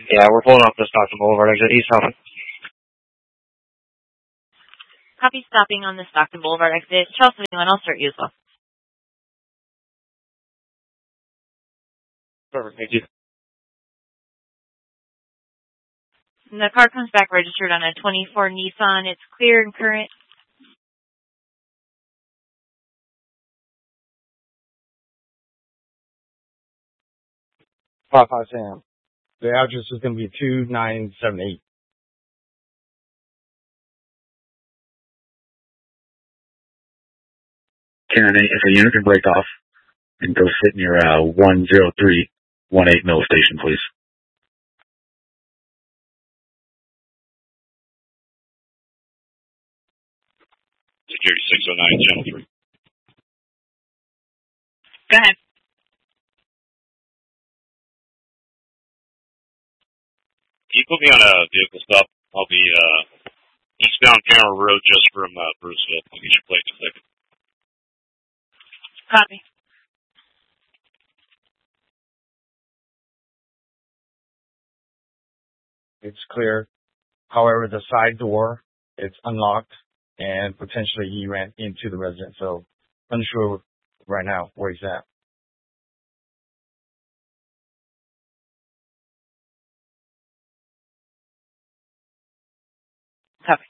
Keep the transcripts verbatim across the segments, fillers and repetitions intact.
Yeah, we're pulling off the Stockton Boulevard exit, East South. Copy, stopping on the Stockton Boulevard exit. Charleston, I'll start you as well. Perfect, thank you. And the car comes back registered on a twenty-four Nissan. It's clear and current. five five Sam. The address is going to be two nine seven eight. Karen, if a unit can break off and go sit near uh, one zero three one eight Mill Station, please. Security six oh nine, Channel three. Go ahead. Can you put me on a vehicle stop? I'll be uh, eastbound Cameron Road just from uh, Bruceville. I'll get your plate in a second. Copy. It's clear. However, the side door, it's unlocked, and potentially he ran into the residence, so unsure right now where he's at. Copy.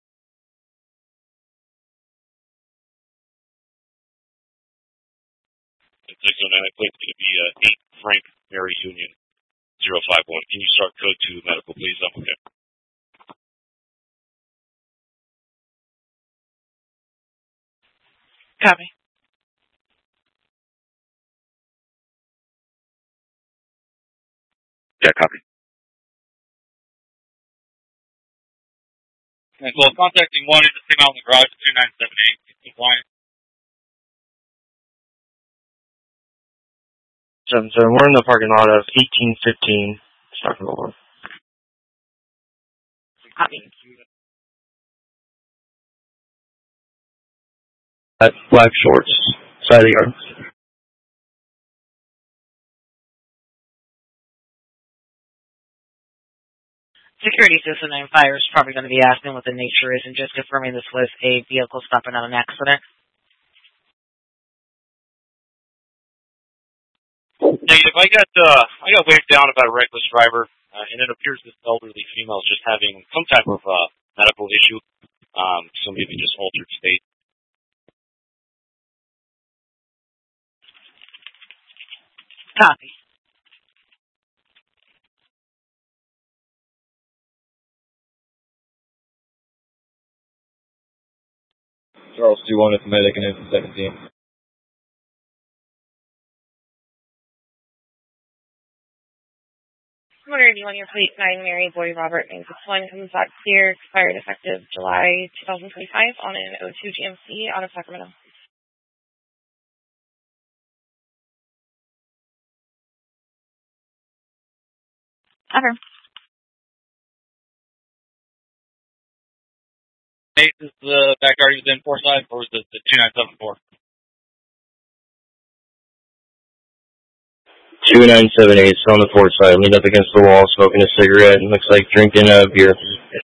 six oh nine, plate going to be uh, eight Frank Mary Union zero five one. Can you start code to medical, please? I'm okay. Copy. Yeah, copy. And so contacting one is the signal in the garage at two nine seven eight. Compliant. seven seven. We're in the parking lot of eighteen fifteen Stockton Boulevard. Copy. Black, black shorts, side of the yard. Security six oh nine Fire is probably going to be asking what the nature is and just confirming this was a vehicle stopping on an accident. Negative. I got uh, I got waved down about a reckless driver, uh, and it appears this elderly female is just having some type of uh, medical issue, um, some maybe just altered state. Copy. Charles two one at the medic and it's seventeen. I'm wondering if you want your plate nine Mary Boy Robert nine six one comes back clear, expired effective July twenty twenty-five on an O two G M C out of Sacramento. Cover. Hey, is the backyard he was in Forsyth, or was it the two nine seven four? two nine seven eight, on the port side, leaned up against the wall, smoking a cigarette, and looks like drinking a beer.